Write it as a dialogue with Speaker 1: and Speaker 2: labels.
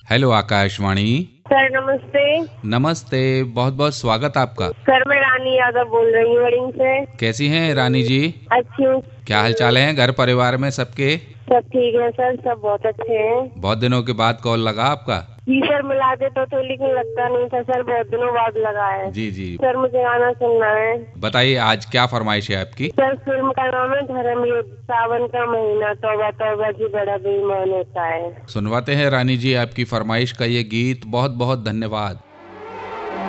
Speaker 1: Hello Akashvani.
Speaker 2: Sir नमस्ते।
Speaker 1: नमस्ते, बहुत बहुत स्वागत आपका।
Speaker 2: सर मैं रानी यादव बोल रही हूँ वडिंग से।
Speaker 1: कैसी हैं रानी जी?
Speaker 2: अच्छी हूँ।
Speaker 1: क्या हाल चाल है घर परिवार में सबके?
Speaker 2: सब ठीक है सर, सब बहुत अच्छे हैं।
Speaker 1: बहुत दिनों के बाद कॉल लगा आपका।
Speaker 2: जी सर, मिलाते तो लेकिन लगता नहीं था सर, बहुत दिनों बाद लगा है।
Speaker 1: जी जी।
Speaker 2: सर मुझे गाना सुनना है।
Speaker 1: बताइए आज क्या फरमाइश है आपकी?
Speaker 2: सर फिल्म का नाम है धर्म युद्ध। सावन का महीना, तौबा तौबा जी बड़ा बेईमान होता है।
Speaker 1: सुनवाते हैं रानी जी आपकी फरमाइश का ये गीत। बहुत बहुत धन्यवाद।